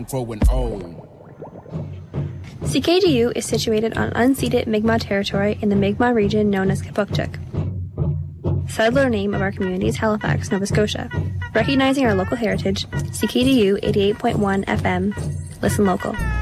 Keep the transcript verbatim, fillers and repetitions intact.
growing old. C K D U is situated on unceded Mi'kmaq territory in the Mi'kmaq region known as Kipukchuk. Settler name of our community is Halifax, Nova Scotia. Recognizing our local heritage, C K D U eighty-eight point one F M. Listen local.